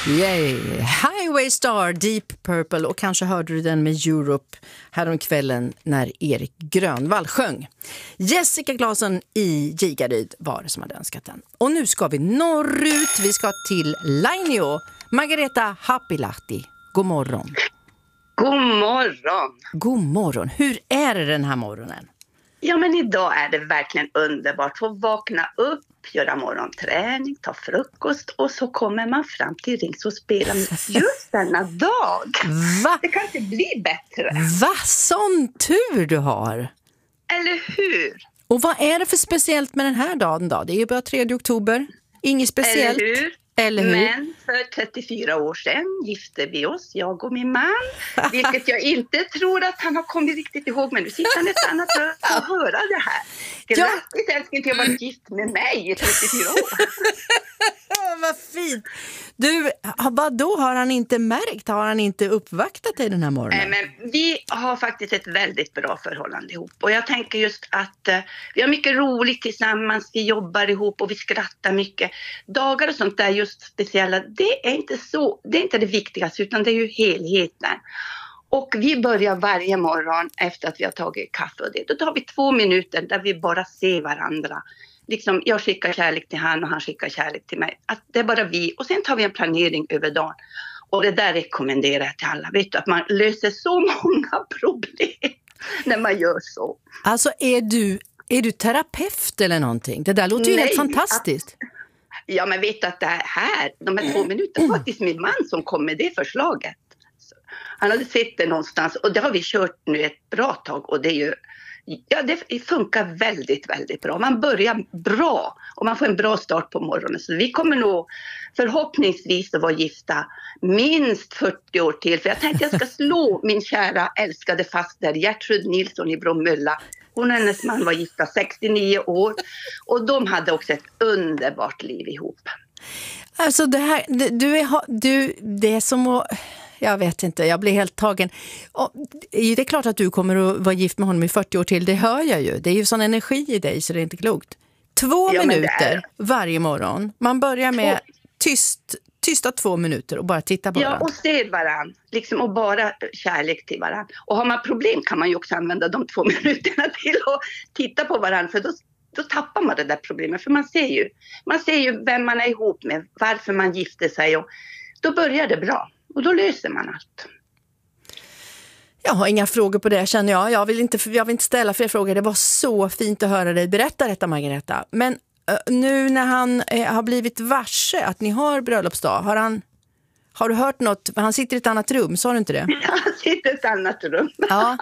Yay! Highway Star, Deep Purple, och kanske hörde du den med Europe häromkvällen när Erik Grönvall sjöng. Jessica Claesson i Gigaryd var det som hade önskat den. Och nu ska vi norrut, vi ska till Lainio. Margareta Haapilahti, god morgon. God morgon. God morgon. Hur är det den här morgonen? Ja, men idag är det verkligen underbart att få vakna upp, göra morgonträning, ta frukost och så kommer man fram till Rings och spelar just denna dag. Va? Det kan inte bli bättre. Va? Sån tur du har! Eller hur? Och vad är det för speciellt med den här dagen då? Det är ju bara 3 oktober. Inget speciellt. Eller hur? Eller hur? Men för 34 år sedan gifte vi oss, jag och min man. Vilket jag inte tror att han har kommit riktigt ihåg. Men nu sitter han nästan att höra det här. Grattis älskling till att vara gift med mig i 34 år. Vad fint. Du, vad då har han inte märkt? Har han inte uppvaktat dig den här morgonen? Men vi har faktiskt ett väldigt bra förhållande ihop. Och jag tänker just att vi har mycket roligt tillsammans. Vi jobbar ihop och vi skrattar mycket. Dagar och sånt där just speciella, det är inte det viktigaste utan det är ju helheten. Och vi börjar varje morgon efter att vi har tagit kaffe och det. Då tar vi 2 minuter där vi bara ser varandra. Liksom, jag skickar kärlek till han och han skickar kärlek till mig. Att det är bara vi. Och sen tar vi en planering över dagen. Och det där rekommenderar jag till alla. Vet du, att man löser så många problem när man gör så. Alltså är du terapeut eller någonting? Det där låter ju helt fantastiskt. Ja, men vet du att det här, de här 2 minuterna, faktiskt min man som kom med det förslaget. Så, han hade sett det någonstans och det har vi kört nu ett bra tag och det är ju, ja, det funkar väldigt, väldigt bra. Man börjar bra och man får en bra start på morgonen. Så vi kommer nog förhoppningsvis att vara gifta minst 40 år till. För jag tänkte jag ska slå min kära älskade faster Gertrud Nilsson i Bromölla. Hon och hennes man var gifta 69 år och de hade också ett underbart liv ihop. Alltså det här, det är som att, jag vet inte, jag blir helt tagen. Och det är klart att du kommer att vara gift med honom i 40 år till, det hör jag ju. Det är ju sån energi i dig så det är inte klokt. 2 minuter varje morgon. Man börjar med tysta 2 minuter och bara titta på varandra. Ja, och se varandra. Liksom, och bara kärlek till varandra. Och har man problem kan man ju också använda de 2 minuterna till att titta på varandra. För då tappar man det där problemet. För man ser ju vem man är ihop med. Varför man gifter sig. Och då börjar det bra. Och då löser man allt. Jag har inga frågor på det, känner jag. Jag vill inte ställa fler frågor. Det var så fint att höra dig berätta detta, Margareta. Men nu när han har blivit varse att ni har bröllopsdag, har du hört något? Han sitter i ett annat rum, sa du inte det? Han sitter i ett annat rum. Ja.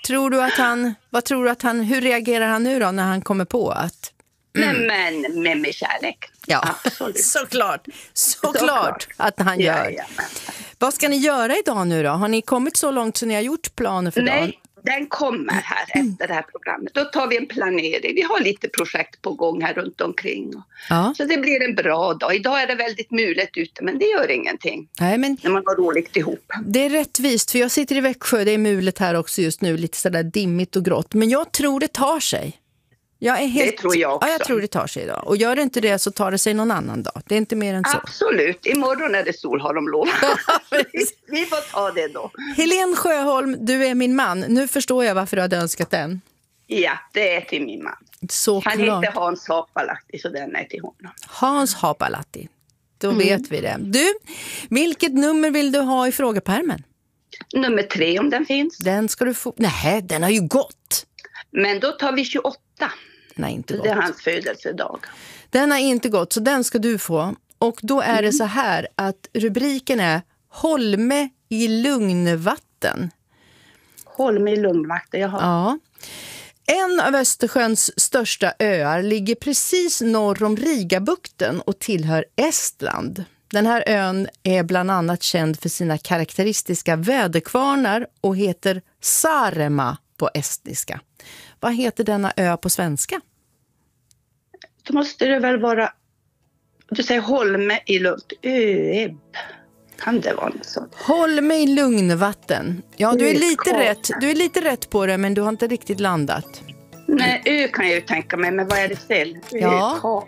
Hur reagerar han nu då när han kommer på att... Men med kärlek. Ja, absolut. Såklart att han gör. Ja. Vad ska ni göra idag nu då? Har ni kommit så långt så ni har gjort planer för dagen? Nej, den kommer här efter det här programmet. Då tar vi en planering. Vi har lite projekt på gång här runt omkring. Ja. Så det blir en bra dag. Idag är det väldigt mulet ute, men det gör ingenting. Nej, men när man har roligt ihop. Det är rättvist, för jag sitter i Växjö. Det är mulet här också just nu, lite sådär dimmigt och grått. Men jag tror det tar sig. Det tror jag också. Ja, jag tror det tar sig idag. Och gör det inte det så tar det sig någon annan dag. Det är inte mer än så. Absolut. Imorgon är det sol, har de lovat. Vi får ta det då. Helene Sjöholm, du är min man. Nu förstår jag varför du hade önskat den. Ja, det är till min man. Såklart. Han heter Hans Haapilahti, så den är till honom. Hans Haapilahti. Då vet vi det. Du, vilket nummer vill du ha i frågepärmen? Nummer 3 om den finns. Den ska du få. Nej, den har ju gått. Men då tar vi 28. Nej, inte gått. Det är hans födelsedag. Den har inte gått, så den ska du få. Och då är det så här att rubriken är Holme i Lugnvatten. Holme i Lugnvatten, jaha. Ja. En av Östersjöns största öar ligger precis norr om Rigabukten och tillhör Estland. Den här ön är bland annat känd för sina karaktäristiska väderkvarnar och heter Saaremaa på estniska. Vad heter denna ö på svenska? Då måste det väl vara, du säger Holme i lugnt, Öeb. Kan det vara något sånt? Holme i Lugnvatten. Ja, du är lite rätt på det, men du har inte riktigt landat. Nej, ö kan jag ju tänka mig, men vad är det fel? Ja.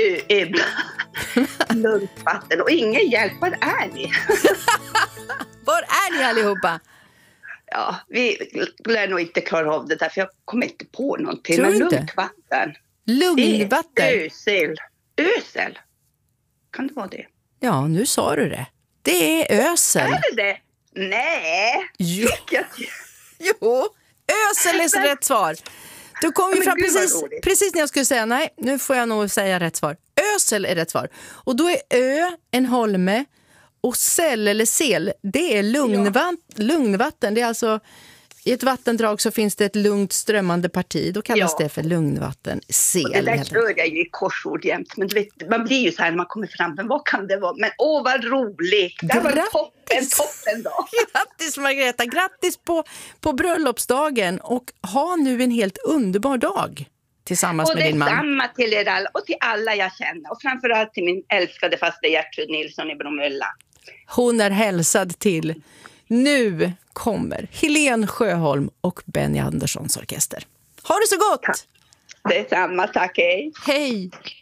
Lugnt vatten och ingen hjälp. Var är ni? Var är ni allihopa? Ja, vi lär nog inte klara av det där, för jag kommer inte på någonting. Tror Men inte? lugnt vatten. Lugnvatten? Ösel. Kan det vara det? Ja, nu sa du det. Det är ösel. Är det? Nej. Jo. Jag... Jo, ösel är så rätt svar. Du kom ju Men fram gud, vad precis roligt. när jag skulle säga nej, nu får jag nog säga rätt svar. Ösel är rätt svar. Och då är ö en holme och säl eller sel, det är lugnvatten. Det är alltså, i ett vattendrag så finns det ett lugnt strömmande parti. Då kallas det för lugnvatten. Sel. Och det där kör jag ju i korsord jämt. Men du vet, man blir ju så här när man kommer fram. Men vad kan det vara? Men vad roligt. Det var toppen dag. Grattis Margareta, grattis på bröllopsdagen. Och ha nu en helt underbar dag tillsammans med din man. Och detsamma till er alla och till alla jag känner. Och framförallt till min älskade faste Gertrud Nilsson i Bromölla. Hon är hälsad till. Nu kommer Helene Sjöholm och Benny Anderssons orkester. Ha det så gott! Detsamma, tack, hej. Hej!